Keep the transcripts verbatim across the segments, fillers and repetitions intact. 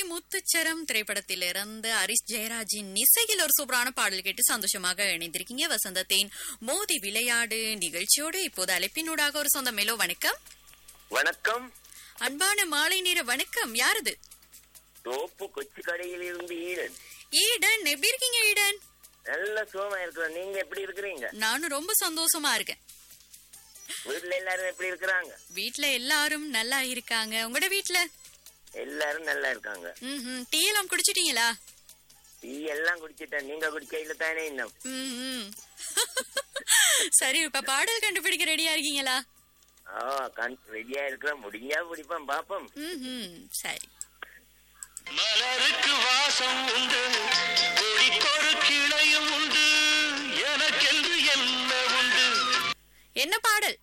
முத்துச்சரம் திரைப்படத்திலிருந்து ஹரிஷ் ஜெயராஜின் இசையில் ஒரு சூப்பரான பாடல் கேட்டு சந்தோஷமாக இணைந்திருக்கீங்க. வசந்தத்தின் மோதி விளையாடு நிகழ்ச்சியோடு இப்போது அழைப்பினூடாக ஒரு சொந்த மேலோ. வணக்கம். வணக்கம். அன்பான மாலை நேர வணக்கம். யாரது? தோப்பு கொச்சி கடையில் இருந்து ஈடன். ஈடன், எப்படி இருக்கீங்க ஈடன்? நல்ல சுகமா இருக்கிறோம். நீங்க எப்படி இருக்கிறீங்க? நானும் ரொம்ப சந்தோஷமா இருக்கேன். வீட்டுல எல்லாரும் எப்படி இருக்கிறாங்க? வீட்டுல எல்லாரும் நல்லா இருக்காங்க. உங்களோட வீட்டுல? எல்லாரும் நல்லா இருக்காங்க. ம் டீ எல்லாம் குடிச்சிட்டீங்களா? டீ எல்லாம் குடிச்சிட்டேன். நீங்க குடிக்கையில தானே இன்னும். ம் சரி, இப்ப பாடல் கண்டுபிடிக்க ரெடியா இருக்கீங்களா? ரெடியா இருக்கிறோம். முடிஞ்சா பிடிப்போம், பாப்போம். ம் சரி. மலருக்கு வாசம் உண்டு, கொடிக்கொரு கிளையும் உண்டு, எனக்கென்று என்ன உண்டு. என்ன பாடல்?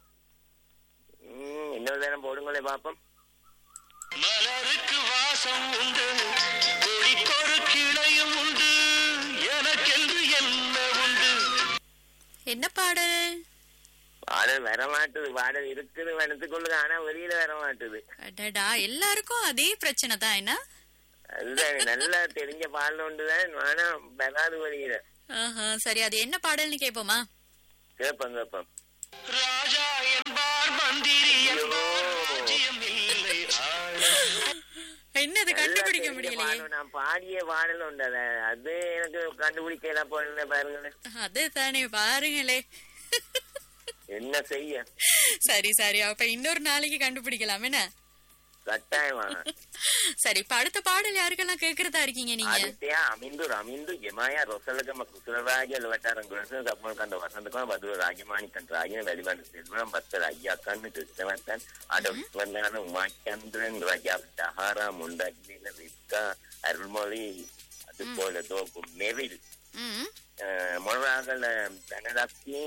ம் இன்னொரு நேரம் போடுங்களே பாப்போம். மலருக்கு வாசம் உண்டு, கொடிக்கொரு கிளையும் உண்டு, எனக்கென்று என்ன உண்டு. என்ன பாடல்? பாடல் வர மாட்டுது. பாடல் இருக்குது வனத்துக்குள்ள, ஆனா வெளியில வர மாட்டுது. அடடா, எல்லாருக்கும் அதே பிரச்சனை தான். என்ன அதுதான் நல்லா தெரிஞ்ச பாடல் ஒன்றுதான், ஆனா வராது வெளியில. சரி, அது என்ன பாடல்னு கேப்போமா? கேப்பம் கேப்பம். ராஜா என்பார் மந்திரி என்பார் ராஜ்யம் இல்லை. என்னது கண்டுபிடிக்க முடியலையே. நான் பாடிய பாடல் உண்டு, அது எனக்கு கண்டுபிடிக்கல. போன பாருங்களேன். அது தானே, பாருங்களே. என்ன செய்ய. சரி சரி, அப்ப இன்னொரு நாளைக்கு கண்டுபிடிக்கலாம். என்ன கட்டாயமா. சரி, இப்ப அடுத்த பாடல் யாருக்கெல்லாம் கேக்குறதா இருக்கீங்க நீங்க? ஆதித்யா அமிந்து ரமிந்து யமாயா ரொசலகம குசலராஜ லவட்டாரங்குலச கப்பல்கண்ட வசந்தகம பது ராஜமாணிக்கன் ராஜன வெளிவந்த செல்வம் பத்தர் ஐயாக்கன்னு கிருஷ்ணவர்த்தன் அடவந்தான உமாச்சந்திரன் ராஜா சஹாரா முண்டாஜில ரிஸ்கா அருள்மொழி அது போல தோக்கும் மெரில் மொழாகல தனலட்சுமி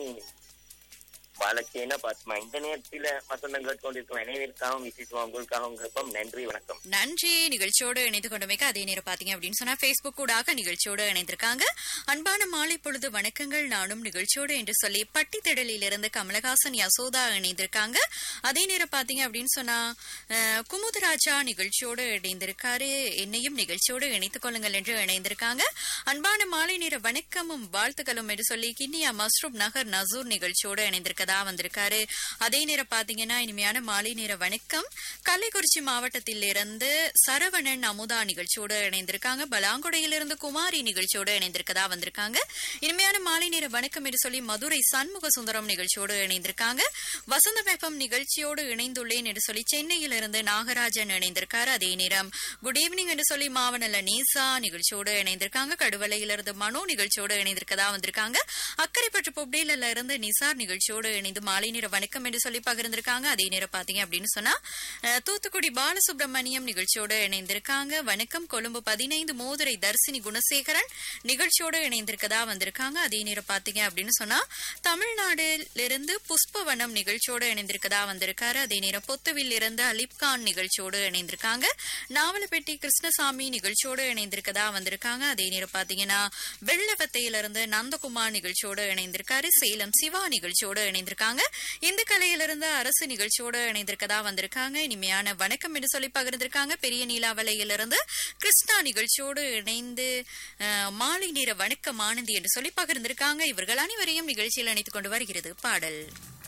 பாலச்சேன பத்மா. இந்த நேரத்தில் வசந்தம் கேட்டுக்கொண்டிருக்கும் அனைவருக்காகவும் விசேஷமா உங்களுக்காகவும் கேட்போம். நன்றி, வணக்கம். நன்றி. நிகழ்ச்சியோடு இணைந்து கொண்டமைக்கு அதே நேரம் பாத்தீங்க அப்படின்னு சொன்னா பேஸ்புக் கூடாக நிகழ்ச்சியோடு இணைந்திருக்காங்க. அன்பான மாலை பொழுது வணக்கங்கள், நானும் நிகழ்ச்சியோடு என்று சொல்லி பட்டித்திடலில் இருந்து கமலஹாசன் யசோதா இணைந்திருக்காங்க. அதே நேரம் பாத்தீங்க அப்படின்னு சொன்னா குமுதராஜா நிகழ்ச்சியோடு இணைந்திருக்காரு. என்னையும் நிகழ்ச்சியோடு இணைத்துக் கொள்ளுங்கள் என்று இணைந்திருக்காங்க. அன்பான மாலை நேர வணக்கமும் வாழ்த்துக்களும் என்று சொல்லி கிண்ணியா மஸ்ரூப் நகர் நசூர் நிகழ்ச்சியோடு இணைந்திருக்க வந்திருக்காரு. அதே நேரம் பாத்தீங்கன்னா இனிமையான மாலை நேர வணக்கம், கள்ளிக்குறிச்சி மாவட்டத்தில் இருந்து சரவணன் அமுதா நிகழ்ச்சியோடு இணைந்திருக்காங்க. பலாங்குடையிலிருந்து குமாரி நிகழ்ச்சியோடு இணைந்திருக்கதா வந்திருக்காங்க. இனிமையான மாலை நேர வணக்கம் என்று சொல்லி மதுரை சண்முக சுந்தரம் நிகழ்ச்சியோடு இணைந்திருக்காங்க. வசந்த வெப்பம் நிகழ்ச்சியோடு இணைந்துள்ளேன் என்று சொல்லி சென்னையிலிருந்து நாகராஜன் இணைந்திருக்காரு. அதே நேரம் குட் ஈவினிங் என்று சொல்லி மாவனல்ல நீசா நிகழ்ச்சியோடு இணைந்திருக்காங்க. கடுவலையிலிருந்து மனோ நிகழ்ச்சியோடு இணைந்திருக்கதா வந்திருக்காங்க. அக்கரைப்பற்று பொப்டேல இருந்து நிசார் நிகழ்ச்சியோடு இணைந்து மாலை நேர வணக்கம் என்று சொல்லி பகிர்ந்திருக்காங்க. அதே நேரம் பாத்தீங்க அப்படின்னு சொன்னா தூத்துக்குடி பாலசுப்ரமணியம் நிகழ்ச்சியோடு இணைந்திருக்காங்க. வணக்கம், கொழும்பு பதினைந்து மோதுரை தர்சினி குணசேகரன் நிகழ்ச்சியோடு இணைந்திருக்கதா வந்திருக்காங்க. அதே நேரம் பாத்தீங்க அப்படின்னு சொன்னா தமிழ்நாடுலிருந்து புஷ்பவனம் நிகழ்ச்சியோடு இணைந்திருக்கதா வந்திருக்காரு. அதே நேரம் பொத்துவில் இருந்து அலிப்கான் நிகழ்ச்சியோடு இணைந்திருக்காங்க. நாவலப்பட்டி கிருஷ்ணசாமி நிகழ்ச்சியோடு இணைந்திருக்கதா வந்திருக்காங்க. அதே நேரம் பாத்தீங்கன்னா வெள்ளவத்தையிலிருந்து நந்தகுமார் நிகழ்ச்சியோடு இணைந்திருக்காரு. சேலம் சிவா நிகழ்ச்சியோடு இணைந்திருக்காங்க. இந்த கலையிலிருந்து அரசு நிகழ்ச்சியோடு இணைந்திருக்கதா வந்திருக்காங்க. இனிமையான வணக்கம் என்று சொல்லி பகிர்ந்திருக்காங்க. பெரிய நீலாவலையிலிருந்து கிருஷ்ணா நிகழ்ச்சியோடு இணைந்து மாலை நேர வணக்கம் ஆனந்தி என்று சொல்லி பகிர்ந்திருக்காங்க. இவர்கள் அனைவரையும் நிகழ்ச்சியில் இணைத்துக் கொண்டு வருகிறது பாடல்.